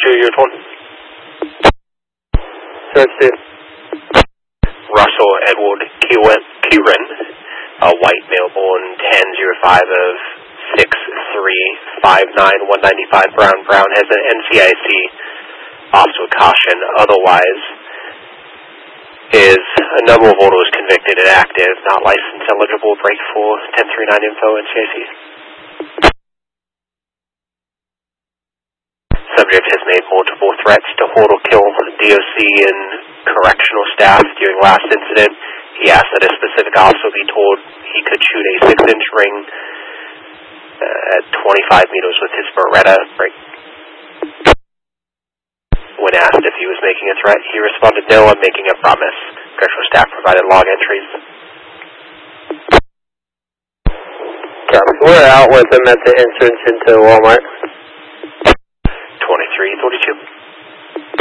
2, Unit 1. Search 2. Russell Edward Kieran, a white male born 10/05 of 6/3/59/195 Brown has an NCIC officer caution. Otherwise, is a number of orders convicted and active, not license eligible, break for 1039 info NCIC. Subject has made multiple threats to hold or kill DOC and correctional staff during last incident. He asked that a specific officer be told he could shoot a 6-inch ring at 25 meters with his Beretta. When asked if he was making a threat, he responded, "No, I'm making a promise." Correctional staff provided log entries. We're out with him at the entrance into Walmart. 2332.